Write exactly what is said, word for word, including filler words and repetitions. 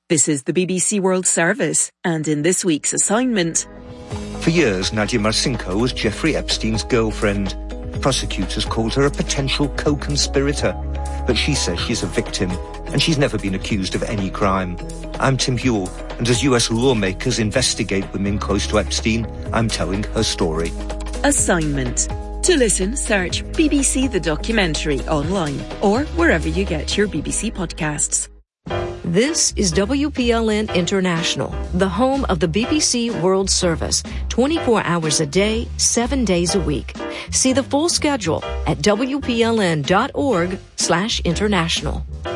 This is the B B C World Service, and in this week's assignment... For years, Nadia Marcinko was Jeffrey Epstein's girlfriend. Prosecutors called her a potential co-conspirator, but she says she's a victim, and she's never been accused of any crime. I'm Tim Hewell, and as U S lawmakers investigate women close to Epstein, I'm telling her story. Assignment. To listen, search B B C The Documentary online, or wherever you get your B B C podcasts. This is W P L N International, the home of the B B C World Service, twenty-four hours a day, seven days a week. See the full schedule at W P L N dot org slash international.